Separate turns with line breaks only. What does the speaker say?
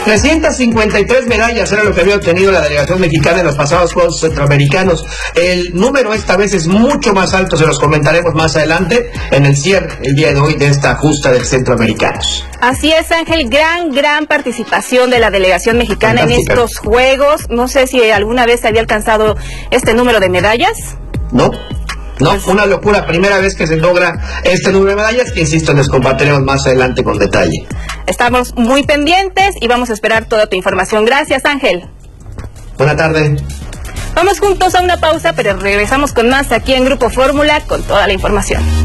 353 medallas era lo que había obtenido la delegación mexicana en los pasados Juegos Centroamericanos. El número esta vez es mucho más alto, se los comentaremos más adelante en el cierre el día de hoy de esta justa de Centroamericanos.
Así es, Ángel, gran participación de la delegación mexicana
Fantástica.
en estos Juegos. No sé si alguna vez se había alcanzado este número de medallas.
No, una locura, primera vez que se logra este número de medallas, que insisto, les compartiremos más adelante con detalle.
Estamos muy pendientes y vamos a esperar toda tu información. Gracias, Ángel.
Buena tarde.
Vamos juntos a una pausa, pero regresamos con más aquí en Grupo Fórmula con toda la información.